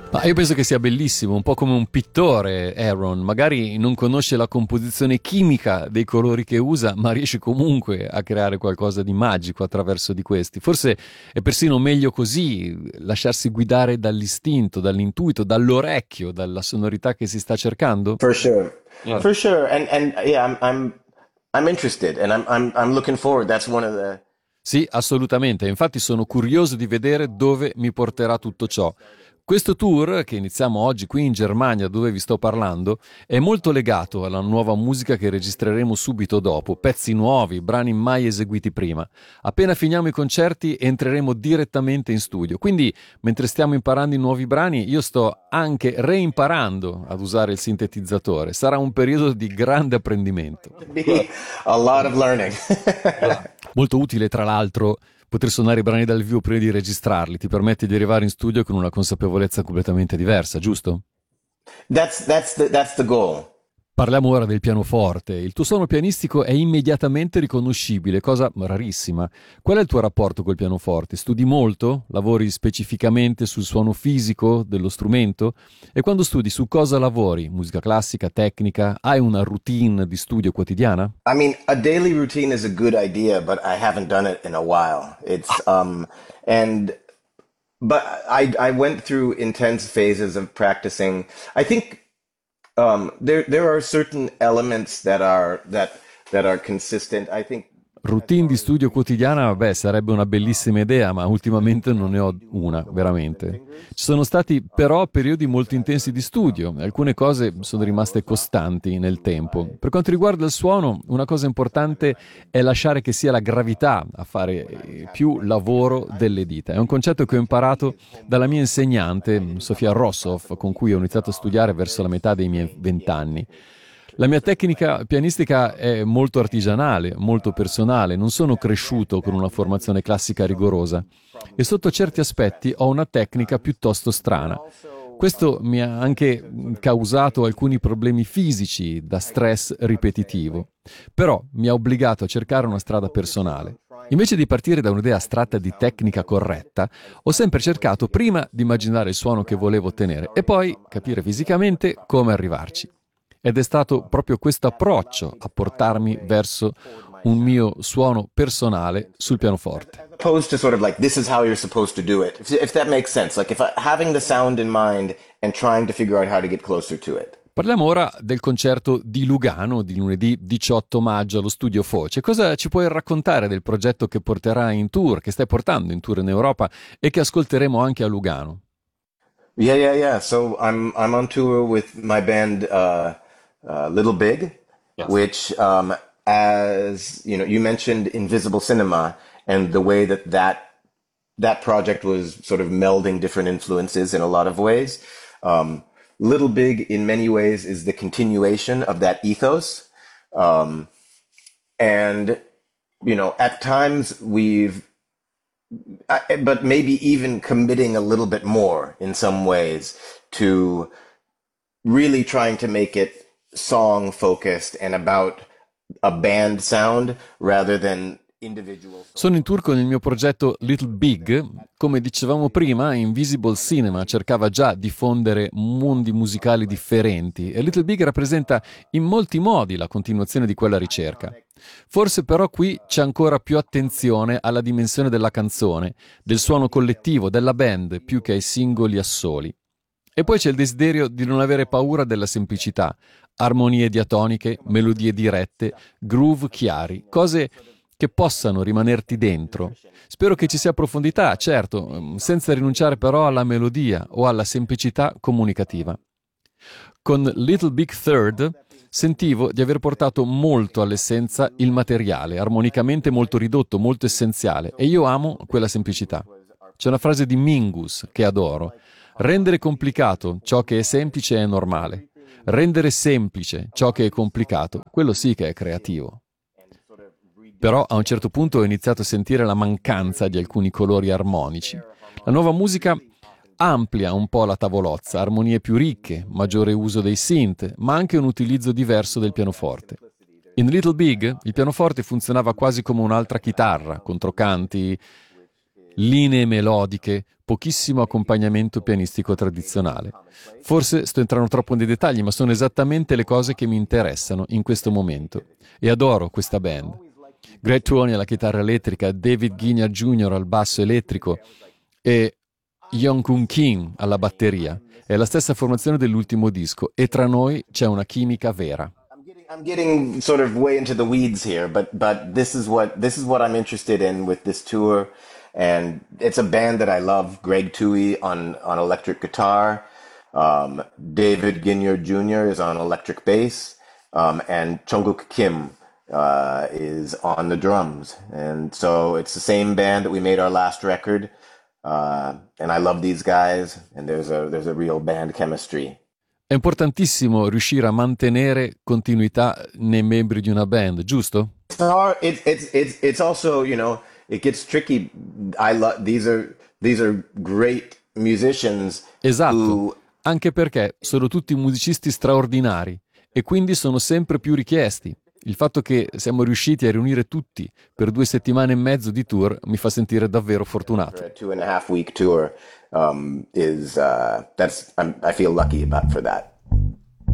Ma io penso che sia bellissimo, un po' come un pittore, Aaron. Magari non conosce la composizione chimica dei colori che usa, ma riesce comunque a creare qualcosa di magico attraverso di questi. Forse è persino meglio così, lasciarsi guidare dall'istinto, dall'intuito, dall'orecchio, dalla sonorità che si sta cercando. For sure, Yeah. for sure, and yeah, I'm interested, and I'm looking forward. That's one of the. Sì, assolutamente. Infatti sono curioso di vedere dove mi porterà tutto ciò. Questo tour, che iniziamo oggi qui in Germania, dove vi sto parlando, è molto legato alla nuova musica che registreremo subito dopo, pezzi nuovi, brani mai eseguiti prima. Appena finiamo i concerti entreremo direttamente in studio. Quindi, mentre stiamo imparando i nuovi brani, io sto anche reimparando ad usare il sintetizzatore. Sarà un periodo di grande apprendimento. Be a lot of learning. Molto utile, tra l'altro, poter suonare i brani dal vivo prima di registrarli, ti permette di arrivare in studio con una consapevolezza completamente diversa, giusto? That's the goal. Parliamo ora del pianoforte. Il tuo suono pianistico è immediatamente riconoscibile, cosa rarissima. Qual è il tuo rapporto col pianoforte? Studi molto? Lavori specificamente sul suono fisico dello strumento? E quando studi, su cosa lavori? Musica classica, tecnica? Hai una routine di studio quotidiana? I mean, a daily routine is a good idea, but I haven't done it in a while. And but I went through intense phases of practicing. I think there are certain elements that are consistent. I think Routine di studio quotidiana, vabbè, sarebbe una bellissima idea, ma ultimamente non ne ho una, veramente. Ci sono stati però periodi molto intensi di studio, alcune cose sono rimaste costanti nel tempo. Per quanto riguarda il suono, una cosa importante è lasciare che sia la gravità a fare più lavoro delle dita. È un concetto che ho imparato dalla mia insegnante, Sofia Rossoff, con cui ho iniziato a studiare verso la metà dei miei 20 anni. La mia tecnica pianistica è molto artigianale, molto personale, non sono cresciuto con una formazione classica rigorosa e sotto certi aspetti ho una tecnica piuttosto strana. Questo mi ha anche causato alcuni problemi fisici da stress ripetitivo, però mi ha obbligato a cercare una strada personale. Invece di partire da un'idea astratta di tecnica corretta, ho sempre cercato prima di immaginare il suono che volevo ottenere e poi capire fisicamente come arrivarci. Ed è stato proprio questo approccio a portarmi verso un mio suono personale sul pianoforte. opposed to sort of like this is how you're supposed to do it. If that makes sense, like if having the sound in mind and trying to figure out how to get closer to it. Parliamo ora del concerto di Lugano di lunedì 18 maggio allo Studio Foce. Cosa ci puoi raccontare del progetto che porterà in tour, che stai portando in tour in Europa e che ascolteremo anche a Lugano? Yeah. So I'm on tour with my band Little Big, Yes. which as you know, you mentioned Invisible Cinema and the way that project was sort of melding different influences in a lot of ways. Little Big, in many ways, is the continuation of that ethos, and you know, at times but maybe even committing a little bit more in some ways to really trying to make it song focused and about a band sound rather than individual. Sono in tour con il mio progetto Little Big. Come dicevamo prima, Invisible Cinema cercava già di fondere mondi musicali differenti e Little Big rappresenta in molti modi la continuazione di quella ricerca. Forse però qui c'è ancora più attenzione alla dimensione della canzone, del suono collettivo, della band, più che ai singoli assoli. E poi c'è il desiderio di non avere paura della semplicità, armonie diatoniche, melodie dirette, groove chiari, cose che possano rimanerti dentro. Spero che ci sia profondità, certo, senza rinunciare però alla melodia o alla semplicità comunicativa. Con Little Big Third sentivo di aver portato molto all'essenza il materiale, armonicamente molto ridotto, molto essenziale, e io amo quella semplicità. C'è una frase di Mingus che adoro: rendere complicato ciò che è semplice è normale, rendere semplice ciò che è complicato, quello sì che è creativo. Però a un certo punto ho iniziato a sentire la mancanza di alcuni colori armonici. La nuova musica amplia un po' la tavolozza, armonie più ricche, maggiore uso dei synth, ma anche un utilizzo diverso del pianoforte. In Little Big il pianoforte funzionava quasi come un'altra chitarra, controcanti. linee melodiche, pochissimo accompagnamento pianistico tradizionale. Forse sto entrando troppo nei dettagli, ma sono esattamente le cose che mi interessano in questo momento. E adoro questa band. Greg Tuoni alla chitarra elettrica, David Guignard Jr. al basso elettrico e Young Kun Kim alla batteria. È la stessa formazione dell'ultimo disco e tra noi c'è una chimica vera. I'm getting sort of way into the weeds here, but this is what I'm interested in with this tour, and it's a band that I love. Greg Tui on electric guitar, David Ginyard Jr. is on electric bass, and Jungkook Kim is on the drums, and so it's the same band that we made our last record, and I love these guys, and there's a real band chemistry. È importantissimo riuscire a mantenere continuità nei membri di una band, giusto? It's also, you know, it gets tricky. I love these are great musicians Esatto, who anche perché sono tutti musicisti straordinari e quindi sono sempre più richiesti. Il fatto che siamo riusciti a riunire tutti per 2 settimane e mezzo di tour mi fa sentire davvero for fortunato. a 2.5 week tour is that's I feel lucky about for that.